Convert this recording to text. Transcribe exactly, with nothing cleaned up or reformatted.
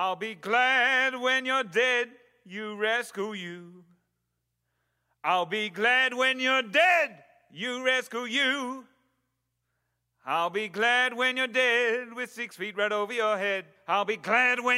I'll be glad when you're dead, you rescue you. I'll be glad when you're dead, you rescue you. I'll be glad when you're dead with six feet right over your head. I'll be glad when